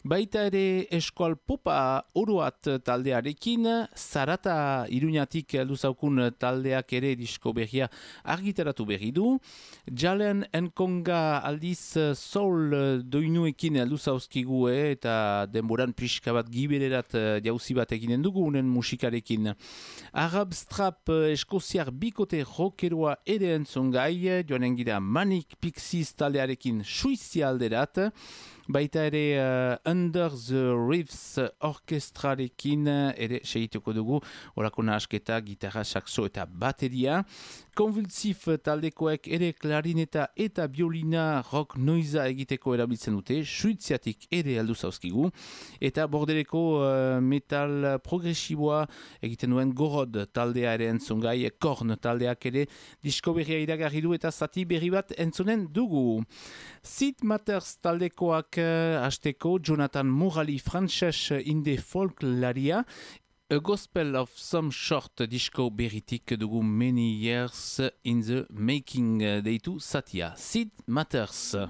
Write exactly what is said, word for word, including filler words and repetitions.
Baita ere eskual popa oroat taldearekin, Zarata Iruñatik heldu zaukun taldeak ere disko berria argitaratu berri du. Jalen Enkonga aldiz soul doinuekin heldu zauzkigu eh, eta denboran pixka bat gibererat jauzi bat eginen dugu unen musikarekin. Arab Strap eskoziar bikote rockeroa ere entzun gai, joanen gira Manic Pixies taldearekin Suizia alderat. Baita ere uh, Under the Reefs orkestrarekin ere segituko dugu, orako nahasketa, gitarra, saxo eta bateria. Konvulsif taldekoek ere klarineta eta biolina rock noiza egiteko erabiltzen dute, Suiziatik ere aldu zauzkigu. Eta bordereko uh, metal progresiboa egiten duen Gorod taldea ere entzungai, Korn taldeak ere disko berria iragarri du eta zati berri bat entzunen dugu. Sid Matters taldekoak uh, hasteko Jonathan Morali frantses inde folklaria, A Gospel of Some Short disko berritik dugu Many Years in the Making deitu zatia. Sid Matters.